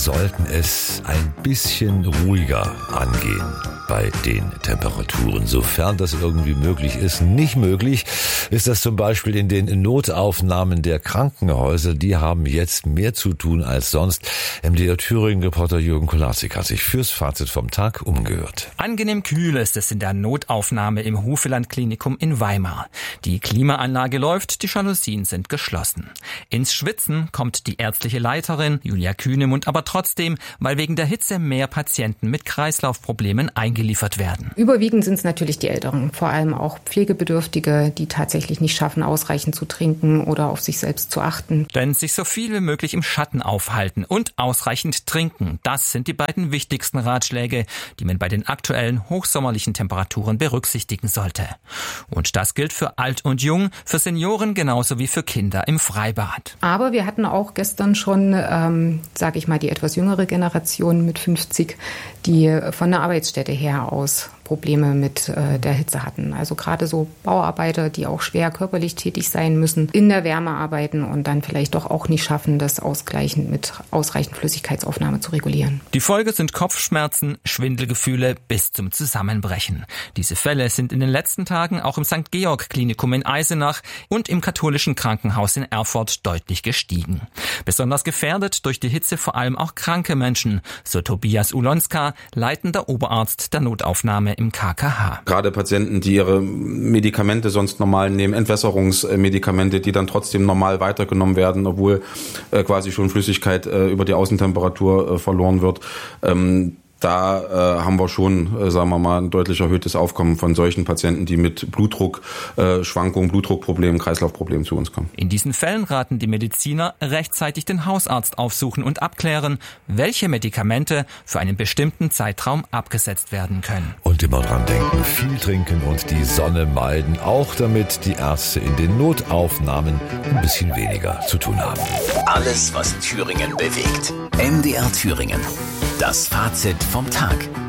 sollten es ein bisschen ruhiger angehen bei den Temperaturen, sofern das irgendwie möglich ist. Nicht möglich ist das zum Beispiel in den Notaufnahmen der Krankenhäuser. Die haben jetzt mehr zu tun als sonst. MDR Thüringen-Reporter Jürgen Kolazik hat sich fürs Fazit vom Tag umgehört. Angenehm kühl ist es in der Notaufnahme im Hufeland-Klinikum in Weimar. Die Klimaanlage läuft, die Jalousien sind geschlossen. Ins Schwitzen kommt die ärztliche Leiterin Julia Kühnemund aber trotzdem, weil wegen der Hitze mehr Patienten mit Kreislaufproblemen eingeliefert werden. Überwiegend sind es natürlich die Älteren, vor allem auch Pflegebedürftige, die tatsächlich nicht schaffen, ausreichend zu trinken oder auf sich selbst zu achten. Denn sich so viel wie möglich im Schatten aufhalten und ausreichend trinken, das sind die beiden wichtigsten Ratschläge, die man bei den aktuellen hochsommerlichen Temperaturen berücksichtigen sollte. Und das gilt für alt und jung, für Senioren genauso wie für Kinder im Freibad. Aber wir hatten auch gestern schon, die etwas jüngere Generation mit 50, die von der Arbeitsstätte her aus Probleme mit der Hitze hatten. Also gerade so Bauarbeiter, die auch schwer körperlich tätig sein müssen, in der Wärme arbeiten und dann vielleicht doch auch nicht schaffen, das ausgleichend mit ausreichend Flüssigkeitsaufnahme zu regulieren. Die Folge sind Kopfschmerzen, Schwindelgefühle bis zum Zusammenbrechen. Diese Fälle sind in den letzten Tagen auch im St. Georg Klinikum in Eisenach und im katholischen Krankenhaus in Erfurt deutlich gestiegen. Besonders gefährdet durch die Hitze vor allem auch kranke Menschen, so Tobias Ulonska, leitender Oberarzt der Notaufnahme im KKH. Gerade Patienten, die ihre Medikamente sonst normal nehmen, Entwässerungsmedikamente, die dann trotzdem normal weitergenommen werden, obwohl quasi schon Flüssigkeit über die Außentemperatur verloren wird. Da haben wir schon, ein deutlich erhöhtes Aufkommen von solchen Patienten, die mit Blutdruckschwankungen, Blutdruckproblemen, Kreislaufproblemen zu uns kommen. In diesen Fällen raten die Mediziner, rechtzeitig den Hausarzt aufsuchen und abklären, welche Medikamente für einen bestimmten Zeitraum abgesetzt werden können. Und immer dran denken, viel trinken und die Sonne meiden, auch damit die Ärzte in den Notaufnahmen ein bisschen weniger zu tun haben. Alles, was Thüringen bewegt. MDR Thüringen. Das Fazit vom Tag.